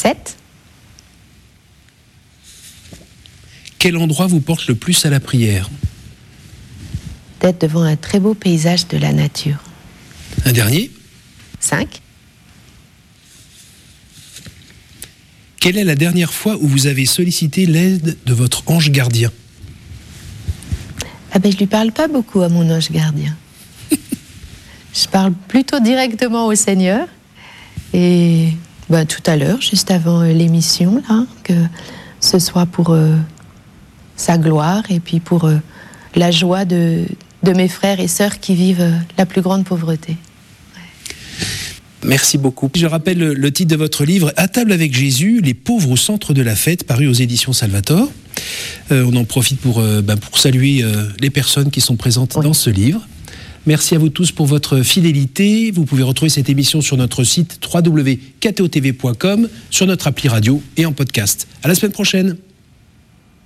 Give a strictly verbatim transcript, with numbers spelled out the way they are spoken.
sept. Quel endroit vous porte le plus à la prière ? D'être devant un très beau paysage de la nature. Un dernier ? cinq. Quelle est la dernière fois où vous avez sollicité l'aide de votre ange gardien ? Ah ben, je lui parle pas beaucoup à mon ange gardien. Je parle plutôt directement au Seigneur. Et ben, tout à l'heure, juste avant euh, l'émission, là, que ce soit pour euh, sa gloire et puis pour euh, la joie de, de mes frères et sœurs qui vivent euh, la plus grande pauvreté. Merci beaucoup. Je rappelle le, le titre de votre livre, À table avec Jésus, les pauvres au centre de la fête, paru aux éditions Salvator. Euh, on en profite pour, euh, ben, pour saluer euh, les personnes qui sont présentes oui. dans ce livre. Merci à vous tous pour votre fidélité. Vous pouvez retrouver cette émission sur notre site w w w point k t o t v point com, sur notre appli radio et en podcast. À la semaine prochaine.